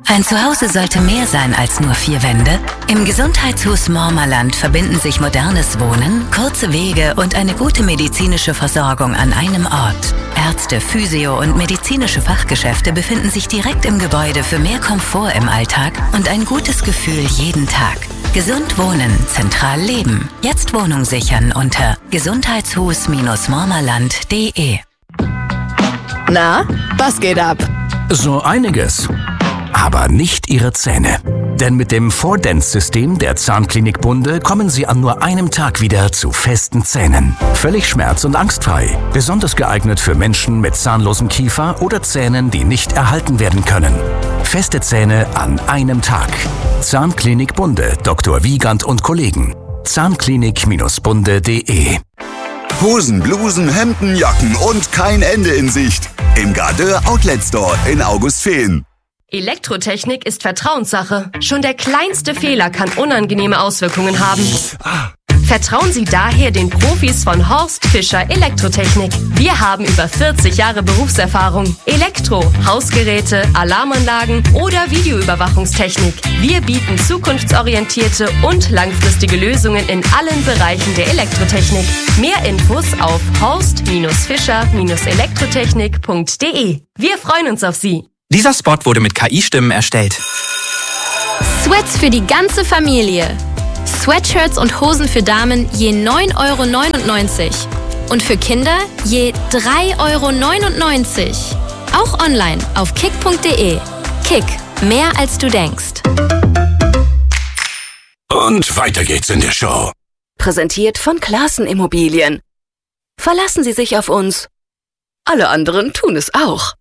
Ein Zuhause sollte mehr sein als nur 4 Wände. Im Gesundheitshus Mormerland verbinden sich modernes Wohnen, kurze Wege und eine gute medizinische Versorgung an einem Ort. Ärzte, Physio- und medizinische Fachgeschäfte befinden sich direkt im Gebäude für mehr Komfort im Alltag und ein gutes Gefühl jeden Tag. Gesund wohnen, zentral leben. Jetzt Wohnung sichern unter gesundheitshus-mormerland.de. Na, was geht ab? So einiges. Aber nicht Ihre Zähne. Denn mit dem 4Dents-System der Zahnklinik Bunde kommen Sie an nur einem Tag wieder zu festen Zähnen. Völlig schmerz- und angstfrei. Besonders geeignet für Menschen mit zahnlosem Kiefer oder Zähnen, die nicht erhalten werden können. Feste Zähne an einem Tag. Zahnklinik Bunde, Dr. Wiegand und Kollegen. Zahnklinik-bunde.de. Hosen, Blusen, Hemden, Jacken und kein Ende in Sicht. Im Gardeur Outlet Store in Augustfehn. Elektrotechnik ist Vertrauenssache. Schon der kleinste Fehler kann unangenehme Auswirkungen haben. Vertrauen Sie daher den Profis von Horst Fischer Elektrotechnik. Wir haben über 40 Jahre Berufserfahrung. Elektro, Hausgeräte, Alarmanlagen oder Videoüberwachungstechnik. Wir bieten zukunftsorientierte und langfristige Lösungen in allen Bereichen der Elektrotechnik. Mehr Infos auf horst-fischer-elektrotechnik.de. Wir freuen uns auf Sie. Dieser Spot wurde mit KI-Stimmen erstellt. Sweats für die ganze Familie. Sweatshirts und Hosen für Damen je 9,99 € und für Kinder je 3,99 €. Auch online auf kick.de. Kick, mehr als du denkst. Und weiter geht's in der Show. Präsentiert von Classen Immobilien. Verlassen Sie sich auf uns. Alle anderen tun es auch.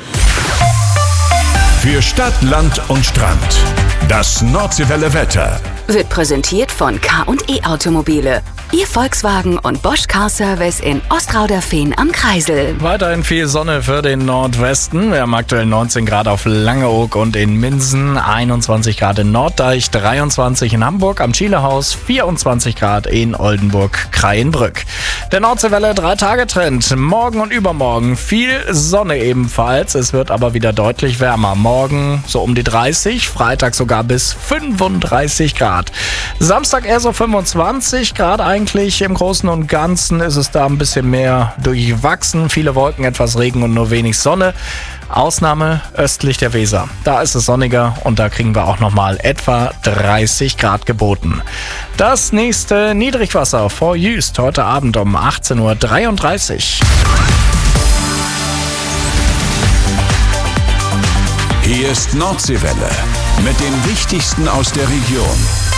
Für Stadt, Land und Strand. Das Nordseewelle Wetter Wird präsentiert von K&E Automobile. Ihr Volkswagen und Bosch Car Service in Ostrauderfehn am Kreisel. Weiterhin viel Sonne für den Nordwesten. Wir haben aktuell 19 Grad auf Langeoog und in Minsen, 21 Grad in Norddeich, 23 in Hamburg am Schielehaus, 24 Grad in Oldenburg-Kreienbrück. Der Nordseewelle 3-Tage-Trend. Morgen und übermorgen viel Sonne ebenfalls. Es wird aber wieder deutlich wärmer. Morgen so um die 30, Freitag sogar bis 35 Grad. Samstag eher so 25 Grad eigentlich. Im Großen und Ganzen ist es da ein bisschen mehr durchwachsen. Viele Wolken, etwas Regen und nur wenig Sonne. Ausnahme östlich der Weser. Da ist es sonniger und da kriegen wir auch nochmal etwa 30 Grad geboten. Das nächste Niedrigwasser vor Jüst heute Abend um 18:33 Uhr. Hier ist Nordseewelle mit dem Wichtigsten aus der Region.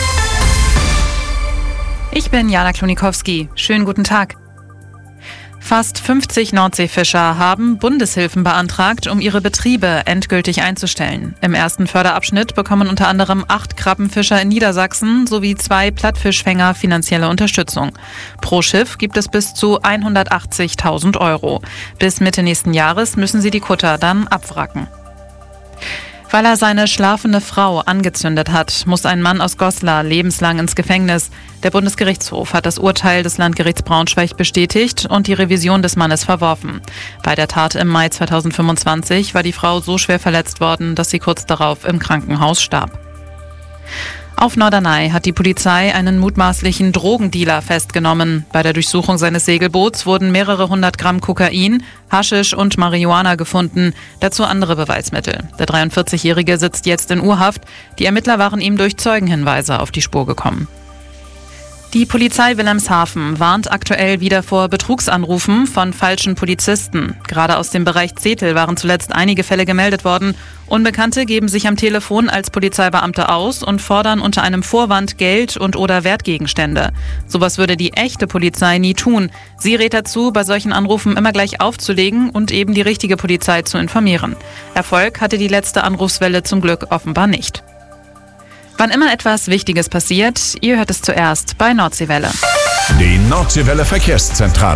Ich bin Jana Klonikowski. Schönen guten Tag. Fast 50 Nordseefischer haben Bundeshilfen beantragt, um ihre Betriebe endgültig einzustellen. Im ersten Förderabschnitt bekommen unter anderem 8 Krabbenfischer in Niedersachsen sowie 2 Plattfischfänger finanzielle Unterstützung. Pro Schiff gibt es bis zu 180.000 €. Bis Mitte nächsten Jahres müssen sie die Kutter dann abwracken. Weil er seine schlafende Frau angezündet hat, muss ein Mann aus Goslar lebenslang ins Gefängnis. Der Bundesgerichtshof hat das Urteil des Landgerichts Braunschweig bestätigt und die Revision des Mannes verworfen. Bei der Tat im Mai 2025 war die Frau so schwer verletzt worden, dass sie kurz darauf im Krankenhaus starb. Auf Norderney hat die Polizei einen mutmaßlichen Drogendealer festgenommen. Bei der Durchsuchung seines Segelboots wurden mehrere 100 Gramm Kokain, Haschisch und Marihuana gefunden, dazu andere Beweismittel. Der 43-Jährige sitzt jetzt in U-Haft. Die Ermittler waren ihm durch Zeugenhinweise auf die Spur gekommen. Die Polizei Wilhelmshaven warnt aktuell wieder vor Betrugsanrufen von falschen Polizisten. Gerade aus dem Bereich Zetel waren zuletzt einige Fälle gemeldet worden. Unbekannte geben sich am Telefon als Polizeibeamte aus und fordern unter einem Vorwand Geld und/oder Wertgegenstände. Sowas würde die echte Polizei nie tun. Sie rät dazu, bei solchen Anrufen immer gleich aufzulegen und eben die richtige Polizei zu informieren. Erfolg hatte die letzte Anrufswelle zum Glück offenbar nicht. Wann immer etwas Wichtiges passiert, ihr hört es zuerst bei Nordseewelle. Die Nordseewelle Verkehrszentrale.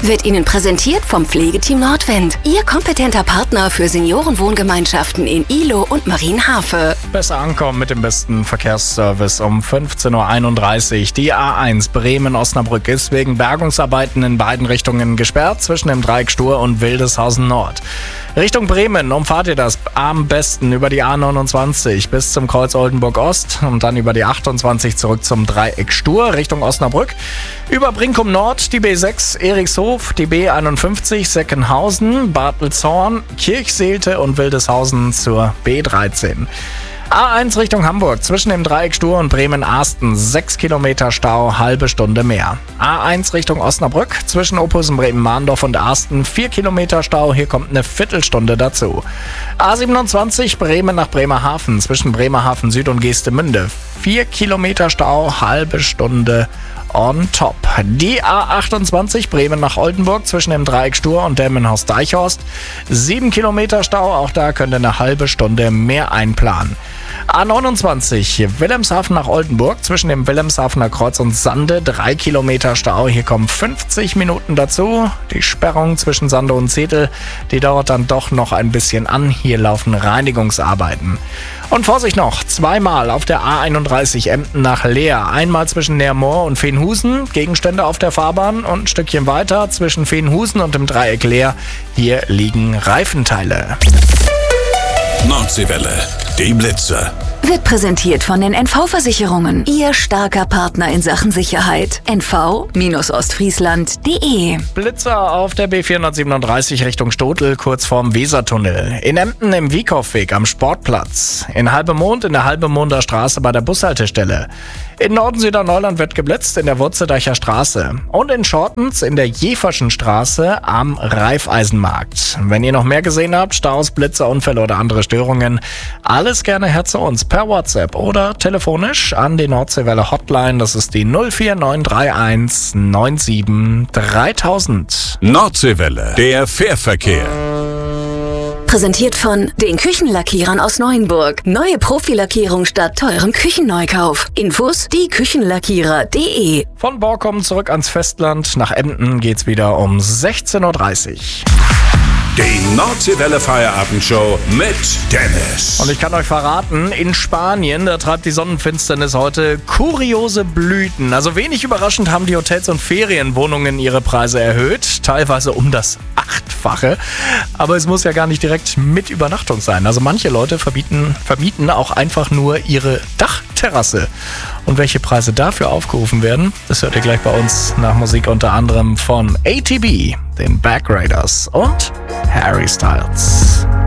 wird Ihnen präsentiert vom Pflegeteam Nordwind. Ihr kompetenter Partner für Seniorenwohngemeinschaften in Ihlow und Marienhafe. Besser ankommen mit dem besten Verkehrsservice um 15.31 Uhr. Die A1 Bremen-Osnabrück ist wegen Bergungsarbeiten in beiden Richtungen gesperrt, zwischen dem Dreieck Stur und Wildeshausen Nord. Richtung Bremen umfahrt ihr das am besten über die A29 bis zum Kreuz Oldenburg Ost und dann über die 28 zurück zum Dreieck Stur Richtung Osnabrück. Über Brinkum Nord die B6 Erikshof, die B51 Seckenhausen, Bartelzorn, Kirchseelte und Wildeshausen zur B13. A1 Richtung Hamburg, zwischen dem Dreieck Stur und Bremen-Arsten, 6 Kilometer Stau, halbe Stunde mehr. A1 Richtung Osnabrück, zwischen Ophusen, Bremen-Mahndorf und Arsten, 4 Kilometer Stau, hier kommt eine Viertelstunde dazu. A27 Bremen nach Bremerhaven, zwischen Bremerhaven Süd und Geestemünde, 4 Kilometer Stau, halbe Stunde on top. Die A28 Bremen nach Oldenburg zwischen dem Dreieck Stur und Delmenhorst-Deichhorst. 7 Kilometer Stau, auch da könnt ihr eine halbe Stunde mehr einplanen. A29 Wilhelmshaven nach Oldenburg zwischen dem Wilhelmshavener Kreuz und Sande. 3 Kilometer Stau, hier kommen 50 Minuten dazu. Die Sperrung zwischen Sande und Zetel, die dauert dann doch noch ein bisschen an. Hier laufen Reinigungsarbeiten. Und Vorsicht noch, zweimal auf der A31 Emden nach Leer. Einmal zwischen Neermoor und Veenhusen, Gegenstände auf der Fahrbahn und ein Stückchen weiter zwischen Veenhusen und dem Dreieck Leer. Hier liegen Reifenteile. Nordseewelle, die Blitzer. Wird präsentiert von den NV-Versicherungen. Ihr starker Partner in Sachen Sicherheit. nv-ostfriesland.de. Blitzer auf der B437 Richtung Stotel, kurz vorm Wesertunnel. In Emden im Wiekow-Weg am Sportplatz. In Halbemond in der Halbemonder Straße bei der Bushaltestelle. In Norden-Süderneuland wird geblitzt in der Wurzeldeicher Straße. Und in Schortens in der Jeferschen Straße am Raiffeisenmarkt. Wenn ihr noch mehr gesehen habt, Staus, Blitzer, Unfälle oder andere Störungen, alles gerne her zu uns per WhatsApp oder telefonisch an die Nordseewelle Hotline. Das ist die 04931 97 3000. Nordseewelle, der Fährverkehr. Präsentiert von den Küchenlackierern aus Neuenburg. Neue Profilackierung statt teurem Küchenneukauf. Infos dieküchenlackierer.de. Von Borkum zurück ans Festland. Nach Emden geht's wieder um 16.30 Uhr. Die Nordseewelle Feierabendshow mit Dennis. Und ich kann euch verraten, in Spanien, da treibt die Sonnenfinsternis heute kuriose Blüten. Also wenig überraschend haben die Hotels und Ferienwohnungen ihre Preise erhöht, teilweise um das 8-fache. Aber es muss ja gar nicht direkt mit Übernachtung sein. Also manche Leute vermieten auch einfach nur ihre Dachterrasse. Und welche Preise dafür aufgerufen werden, das hört ihr gleich bei uns nach Musik unter anderem von ATB, den Back Raiders und Harry Styles.